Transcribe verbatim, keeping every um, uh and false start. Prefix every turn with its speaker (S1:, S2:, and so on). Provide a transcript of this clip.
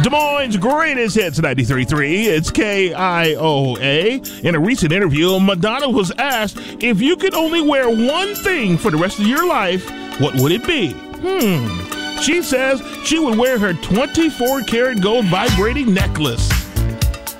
S1: Des Moines' greatest hits, ninety-three point three. It's K I O A. In a recent interview, Madonna was asked, if you could only wear one thing for the rest of your life, what would it be? Hmm. She says she would wear her twenty-four karat gold vibrating necklace.